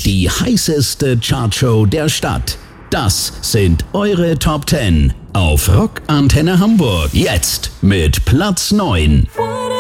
Die heißeste Chartshow der Stadt. Das sind eure Top 10 auf Rock Antenne Hamburg. Jetzt mit Platz 9.